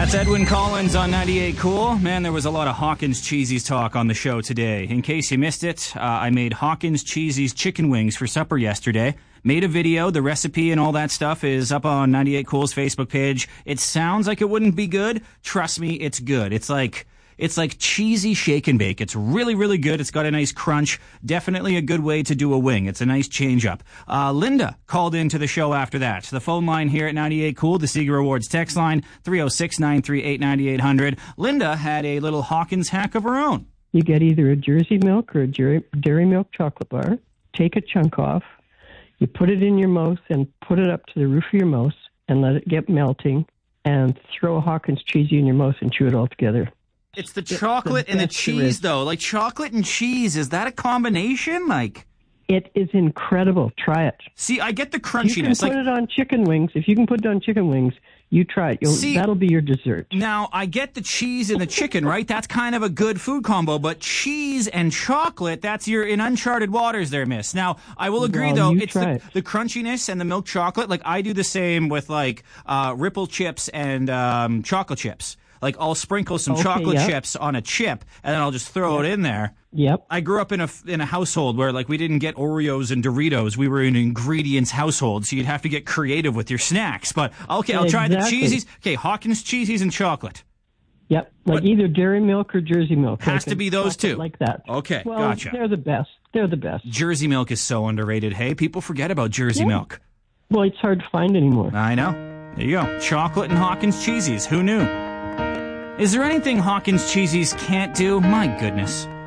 That's Edwin Collins on 98 Cool. Man, there was a lot of Hawkins Cheesies talk on the show today. In case you missed it, I made Hawkins Cheesies chicken wings for supper yesterday. Made a video. The recipe and all that stuff is up on 98 Cool's Facebook page. It sounds like it wouldn't be good. Trust me, it's good. It's like cheesy shake and bake. It's really, really good. It's got a nice crunch. Definitely a good way to do a wing. It's a nice change up. Linda called into the show after that. The phone line here at 98 Cool, the Seeger Awards text line, 306-938-9800. Linda had a little Hawkins hack of her own. You get either a Jersey Milk or a Dairy Milk chocolate bar. Take a chunk off. You put it in your mouth and put it up to the roof of your mouth and let it get melting, and throw a Hawkins Cheesie in your mouth and chew it all together. It's the chocolate and the cheese, though. Like, chocolate and cheese, is that a combination? Like, it is incredible. Try it. See, I get the crunchiness. You can put it on chicken wings. If you can put it on chicken wings, you try it. That'll be your dessert. Now, I get the cheese and the chicken, right? That's kind of a good food combo. But cheese and chocolate, you're in uncharted waters there, miss. Now, I will agree, though, it's the crunchiness and the milk chocolate. Like, I do the same with, like, Ripple chips and chocolate chips. Like, I'll sprinkle some chocolate chips on a chip, and then I'll just throw it in there. Yep. I grew up in a household where, like, we didn't get Oreos and Doritos. We were in an ingredients household, so you'd have to get creative with your snacks. But, okay, I'll try the cheesies. Okay, Hawkins Cheesies and chocolate. Yep, like either Dairy Milk or Jersey Milk. Has to be those two. Like that. Okay, well, gotcha. They're the best. They're the best. Jersey Milk is so underrated. Hey, people forget about Jersey Milk. Well, it's hard to find anymore. I know. There you go. Chocolate and Hawkins Cheesies. Who knew? Is there anything Hawkins Cheesies can't do? My goodness.